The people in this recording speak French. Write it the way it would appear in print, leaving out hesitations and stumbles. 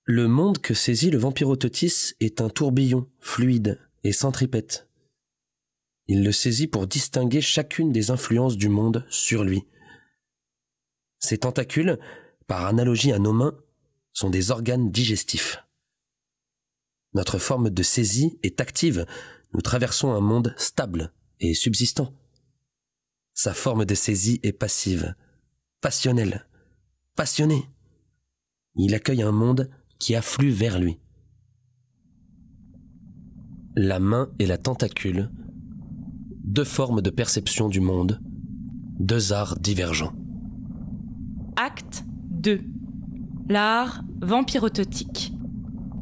Le monde que saisit le Vampirototis est un tourbillon fluide et centripète. Il le saisit pour distinguer chacune des influences du monde sur lui. Ses tentacules, par analogie à nos mains, sont des organes digestifs. Notre forme de saisie est active. Nous traversons un monde stable et subsistant. Sa forme de saisie est passive, passionnelle, passionnée. Il accueille un monde qui afflue vers lui. La main et la tentacule, deux formes de perception du monde, deux arts divergents. Acte 2. L'art vampirototique.